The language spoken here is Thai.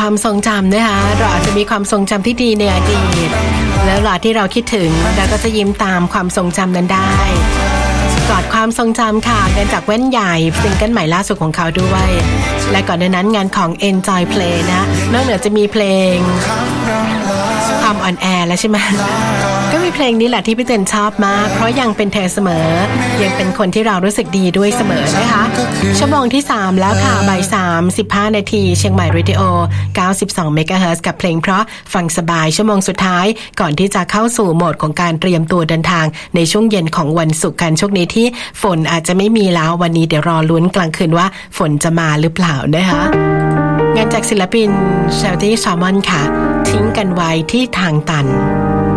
ความทรงจำนะคะเราอาจจะมีความทรงจำที่ดีในอดีตแล้วเวลาที่เราคิดถึงเราก็จะยิ้มตามความทรงจำนั้นได้กอดความทรงจำค่ะเดินจากแว่นใหญ่ซิงเกิลใหม่ล่าสุดของเขาด้วยและก่อนหน้านั้นงานของ Enjoy Play นะนอกเหนือจะมีเพลงความอ่อนแอแล้วใช่ไหมก็มีเพลงนี้แหละที่พี่เจนชอบมากเพราะยังเป็นเธอเสมอยังเป็นคนที่เรารู้สึกดีด้วยเสมอนะคะชั่วโมงที่3แล้วค่ะบ่าย 3:15 นาทีเชียงใหม่เรดิโอ92 เมกะเฮิรตซ์กับเพลงเพราะฟังสบายชั่วโมงสุดท้ายก่อนที่จะเข้าสู่โหมดของการเตรียมตัวเดินทางในช่วงเย็นของวันศุกร์กันช่วงนี้ที่ฝนอาจจะไม่มีแล้ววันนี้เดี๋ยวรอลุ้นกลางคืนว่าฝนจะมาหรือเปล่านะคะงานจากศิลปินเชลตี้ซอมอนค่ะทิ้งกันไว้ที่ทางตัน